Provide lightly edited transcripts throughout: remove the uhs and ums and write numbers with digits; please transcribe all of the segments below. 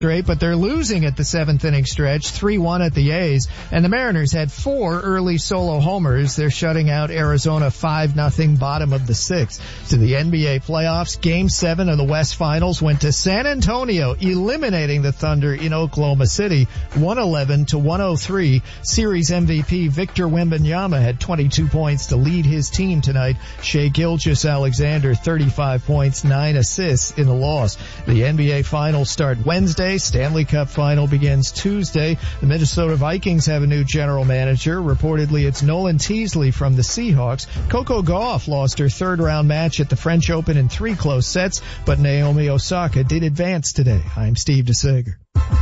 straight, but they're losing at the seventh inning stretch, 3-1 at the A's, and the Mariners had 4 early solo homers. They're shutting out Arizona 5-0 bottom of the sixth. To the NBA playoffs, Game 7 of the West Finals went to San Antonio, eliminating the Thunder in Oklahoma City, 111-103. Series MVP Victor Wembanyama had 22 points to lead his team tonight. Shai Gilgeous-Alexander, 35 points, 9 assists in the loss. The NBA Finals start Wednesday. Stanley Cup Final begins Tuesday. The Minnesota Vikings have a new general manager. Reportedly, it's Nolan Teasley from the Seahawks. Coco Gauff lost her third-round match at the French Open in 3 close sets, but Naomi Osaka did advance today. I'm Steve DeSager.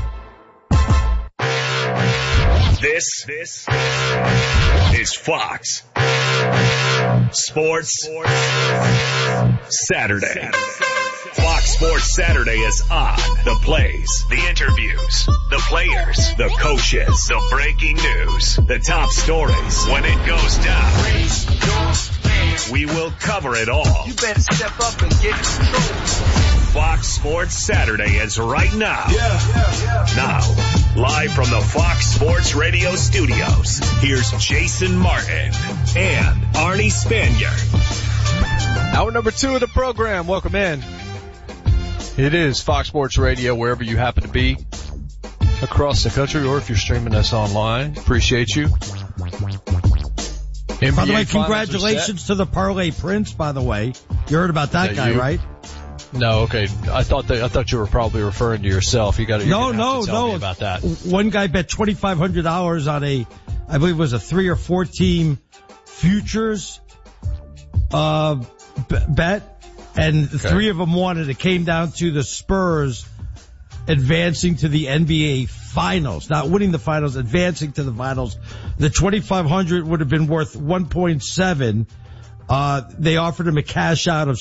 This is Fox Sports Saturday. Fox Sports Saturday is on. The plays, the interviews, the players, the coaches, the breaking news, the top stories. When it goes down, we will cover it all. You better step up and get control. Fox Sports Saturday is right now. Now, live from the Fox Sports Radio studios, here's Jason Martin and Arnie Spanier. Hour number 2 of the program. Welcome in. It is Fox Sports Radio wherever you happen to be across the country, or if you're streaming us online. Appreciate you. NBA by the way, congratulations to the Parlay Prince, by the way. You heard about that guy, right? No, okay. I thought you were probably referring to yourself. You got to tell me about that. One guy bet $2,500 on I believe it was a 3 or 4 team futures bet. And 3 of them won, and it came down to the Spurs advancing to the NBA Finals. Not winning the Finals, advancing to the Finals. The $2,500 would have been worth $1.7. They offered him a cash out of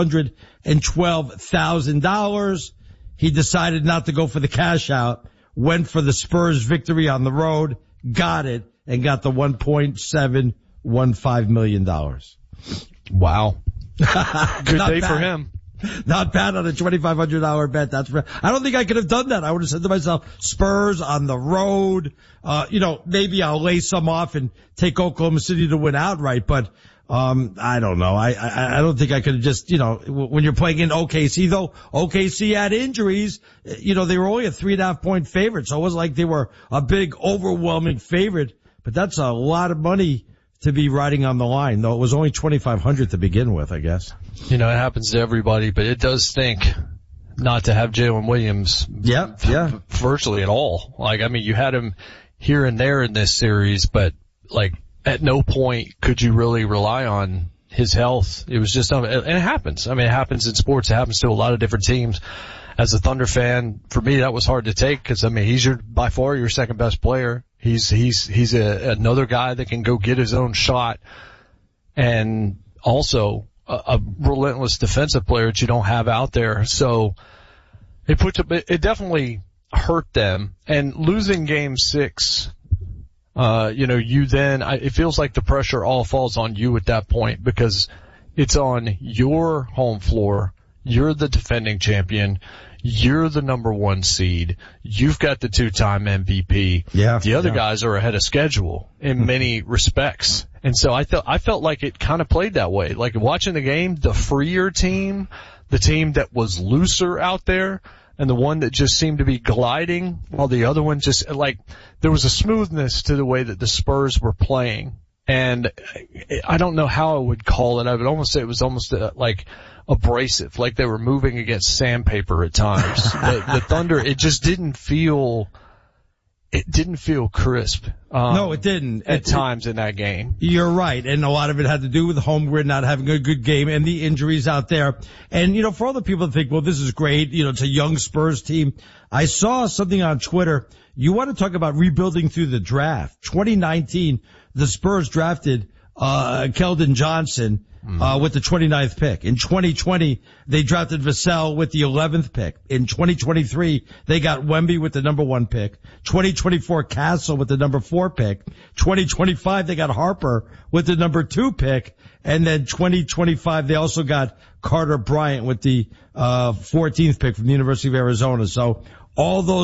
$612,000. He decided not to go for the cash out, went for the Spurs victory on the road, got it, and got the $1.715 million. Wow. Good day for him. Not bad on a $2,500 bet. I don't think I could have done that. I would have said to myself, Spurs on the road. Maybe I'll lay some off and take Oklahoma City to win outright, but I don't know. I don't think I could have just, when you're playing in OKC, though, OKC had injuries, they were only a 3.5 point favorite, so it wasn't like they were a big overwhelming favorite, but that's a lot of money to be riding on the line, though it was only $2,500 to begin with, I guess. It happens to everybody, but it does stink not to have Jalen Williams. Yeah. Virtually at all. You had him here and there in this series, but at no point could you really rely on his health. It was just, and it happens. It happens in sports. It happens to a lot of different teams. As a Thunder fan, for me, that was hard to take because, he's by far your second best player. He's another guy that can go get his own shot, and also a relentless defensive player that you don't have out there. So it definitely hurt them. And losing Game 6, it feels like the pressure all falls on you at that point because it's on your home floor. You're the defending champion. You're the number 1 seed. You've got the 2-time MVP. Yeah. The other guys are ahead of schedule in many respects. And so I felt like it kind of played that way. Like watching the game, the freer team, the team that was looser out there, and the one that just seemed to be gliding, while the other one just there was a smoothness to the way that the Spurs were playing. And I don't know how I would call it. I would almost say it was almost abrasive, like they were moving against sandpaper at times. The Thunder, it just didn't feel crisp. No, it didn't. At times in that game. You're right. And a lot of it had to do with Holmgren not having a good game and the injuries out there. And, for all the people that think, well, this is great, it's a young Spurs team. I saw something on Twitter. You want to talk about rebuilding through the draft. 2019, the Spurs drafted, Keldon Johnson, with the 29th pick. In 2020, they drafted Vassell with the 11th pick. In 2023, they got Wemby with the number 1 pick. 2024, Castle with the number 4 pick. 2025, they got Harper with the number 2 pick. And then 2025, they also got Carter Bryant with the 14th pick from the University of Arizona. So all those